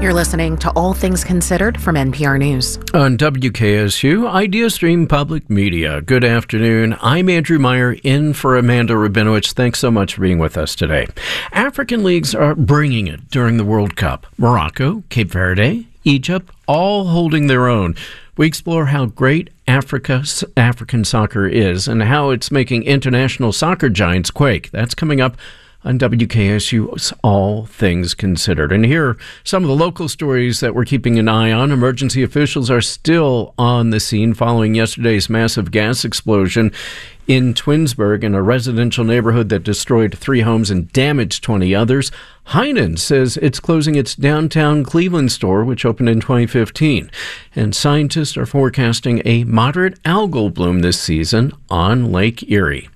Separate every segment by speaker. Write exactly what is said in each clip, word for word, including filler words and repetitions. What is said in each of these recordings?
Speaker 1: You're listening to All Things Considered from N P R News.
Speaker 2: On W K S U, IdeaStream Public Media. Good afternoon. I'm Andrew Meyer, in for Amanda Rabinowitz. Thanks so much for being with us today. African leagues are bringing it during the World Cup. Morocco, Cape Verde, Egypt, all holding their own. We explore how great Africa, African soccer is and how it's making international soccer giants quake. That's coming up on W K S U's All Things Considered. And here are some of the local stories that we're keeping an eye on. Emergency officials are still on the scene following yesterday's massive gas explosion in Twinsburg, in a residential neighborhood that destroyed three homes and damaged twenty others. Heineken says it's closing its downtown Cleveland store, which opened in twenty fifteen. And scientists are forecasting a moderate algal bloom this season on Lake Erie.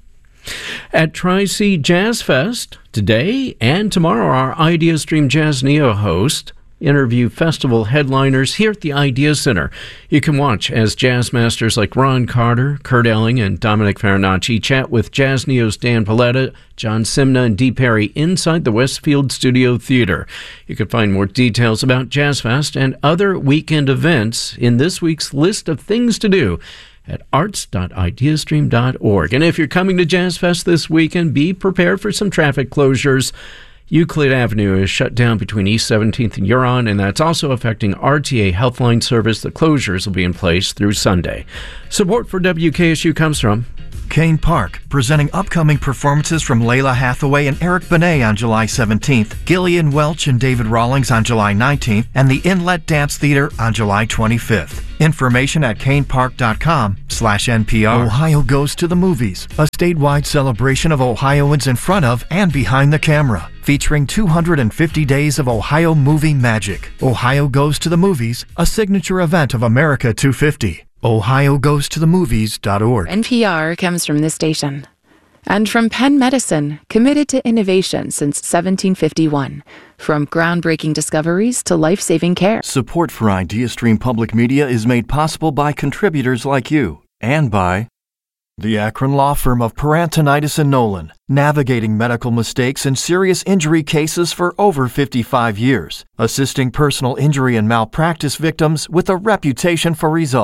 Speaker 2: At Tri-C Jazz Fest, today and tomorrow, our IdeaStream Jazz Neo host interview festival headliners here at the Idea Center. You can watch as jazz masters like Ron Carter, Kurt Elling, and Dominic Farinacci chat with Jazz Neo's Dan Paletta, John Simna, and Dee Perry inside the Westfield Studio Theater. You can find more details about Jazz Fest and other weekend events in this week's list of things to do at arts dot ideastream dot org. And if you're coming to Jazz Fest this weekend, be prepared for some traffic closures. Euclid Avenue is shut down between East seventeenth and Huron, and that's also affecting R T A Healthline service. The closures will be in place through Sunday. Support for W K S U comes from
Speaker 3: Kane Park, presenting upcoming performances from Layla Hathaway and Eric Benet on July seventeenth, Gillian Welch and David Rawlings on July nineteenth, and the Inlet Dance Theater on July twenty-fifth. Information at canepark.com slash NPR. Ohio Goes to the Movies, a statewide celebration of Ohioans in front of and behind the camera, featuring two hundred fifty days of Ohio movie magic. Ohio Goes to the Movies, a signature event of America two fifty. ohio goes to the movies dot org.
Speaker 4: N P R comes from this station. And from Penn Medicine, committed to innovation since seventeen fifty-one. From groundbreaking discoveries to life-saving care.
Speaker 3: Support for IdeaStream Public Media is made possible by contributors like you and by the Akron law firm of Parantonitis and Nolan, navigating medical mistakes and serious injury cases for over fifty-five years, assisting personal injury and malpractice victims with a reputation for results.